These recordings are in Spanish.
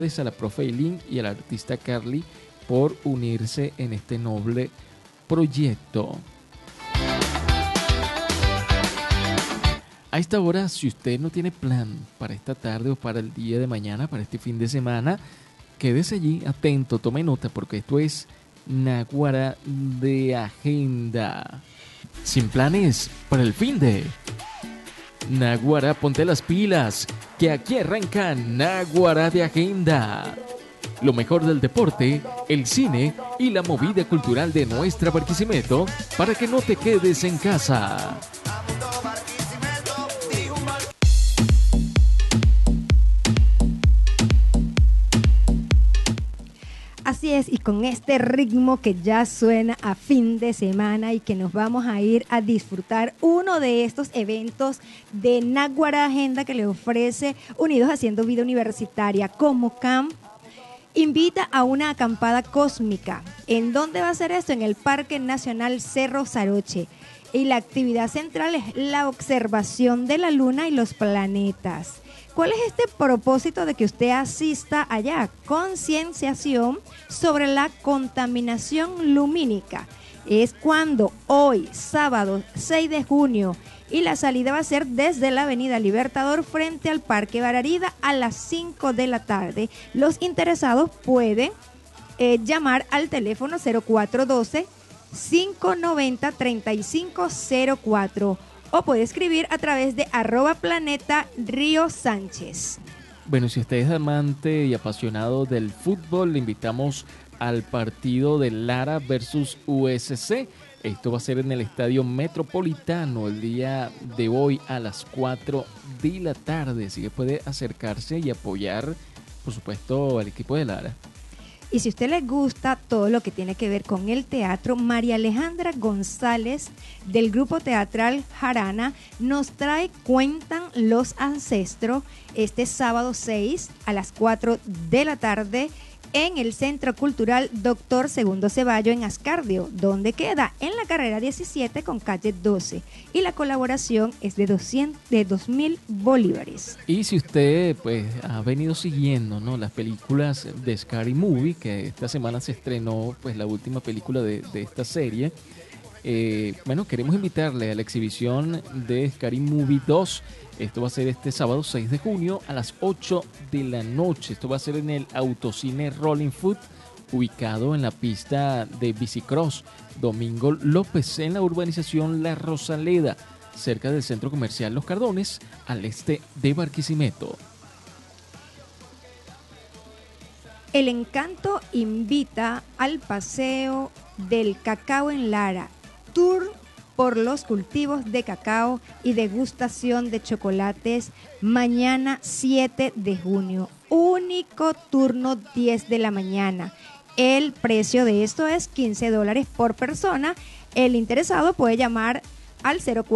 a la profe Eileen y al artista Carly por unirse en este noble proyecto. A esta hora, si usted no tiene plan para esta tarde o para el día de mañana, para este fin de semana, quédese allí atento, tome nota, porque esto es Náguara de Agenda. Sin planes para el fin de... Náguara, ponte las pilas, que aquí arranca Náguara de Agenda. Lo mejor del deporte, el cine y la movida cultural de nuestra Barquisimeto para que no te quedes en casa. Así es, y con este ritmo que ya suena a fin de semana y que nos vamos a ir a disfrutar uno de estos eventos de Náguara Agenda que le ofrece Unidos Haciendo Vida Universitaria como CAMP, invita a una acampada cósmica. ¿En dónde va a ser esto? En el Parque Nacional Cerro Saroche. Y la actividad central es la observación de la luna y los planetas. ¿Cuál es este propósito de que usted asista allá? Concienciación sobre la contaminación lumínica. Es cuando hoy, sábado 6 de junio, y la salida va a ser desde la Avenida Libertador frente al Parque Bararida a las 5 de la tarde. Los interesados pueden llamar al teléfono 0412-590-3504 o puede escribir a través de @planeta Río Sánchez. Bueno, si usted es amante y apasionado del fútbol, le invitamos al partido de Lara versus USC. Esto va a ser en el Estadio Metropolitano el día de hoy a las 4 de la tarde. Así que puede acercarse y apoyar, por supuesto, al equipo de Lara. Y si a usted le gusta todo lo que tiene que ver con el teatro, María Alejandra González del grupo teatral Jarana nos trae Cuentan los Ancestros este sábado 6 a las 4 de la tarde en el Centro Cultural Dr. Segundo Ceballo en Ascardio, donde queda en la carrera 17 con calle 12. Y la colaboración es de 2.000 bolívares. Y si usted pues ha venido siguiendo, ¿no?, las películas de Scary Movie, que esta semana se estrenó pues la última película de esta serie, bueno, queremos invitarle a la exhibición de Scary Movie 2. Esto va a ser este sábado 6 de junio a las 8 de la noche. Esto va a ser en el Autocine Rolling Foot, ubicado en la pista de bicicross Domingo López, en la urbanización La Rosaleda, cerca del Centro Comercial Los Cardones, al este de Barquisimeto. El Encanto invita al paseo del cacao en Lara, tour por los cultivos de cacao y degustación de chocolates mañana 7 de junio. Único turno 10 de la mañana. El precio de esto es $15 por persona. El interesado puede llamar al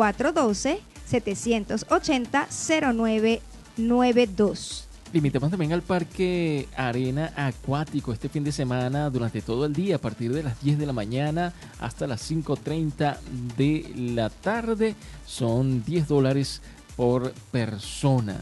0412-780-0992. Limitamos también al Parque Arena Acuático este fin de semana durante todo el día, a partir de las 10 de la mañana hasta las 5:30 de la tarde. Son $10 por persona.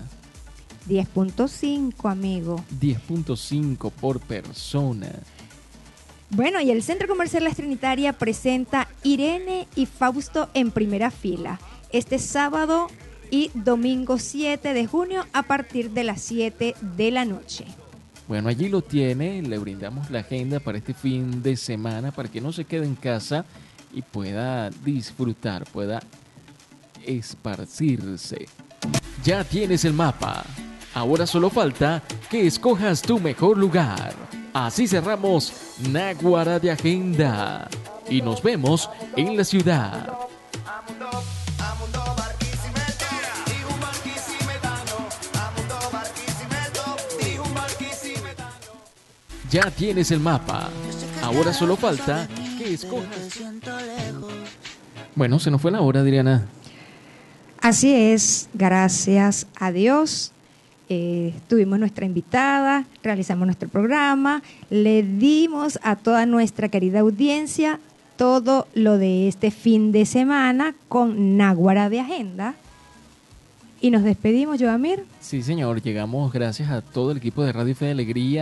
10.5, amigo. 10.5 por persona. Bueno, y el Centro Comercial La Trinitaria presenta Irene y Fausto en primera fila este sábado y domingo 7 de junio a partir de las 7 de la noche. Bueno, allí lo tiene, le brindamos la agenda para este fin de semana para que no se quede en casa y pueda disfrutar, pueda esparcirse. Ya tienes el mapa, ahora solo falta que escojas tu mejor lugar. Así cerramos Náguara de Agenda y nos vemos en la ciudad. Ya tienes el mapa. Ahora solo falta que escojas. Bueno, se nos fue la hora, Adriana. Así es, gracias a Dios. Tuvimos nuestra invitada, realizamos nuestro programa, le dimos a toda nuestra querida audiencia todo lo de este fin de semana con Náguara de Agenda. Y nos despedimos, Joamir. Sí, señor, llegamos gracias a todo el equipo de Radio Fe de Alegría.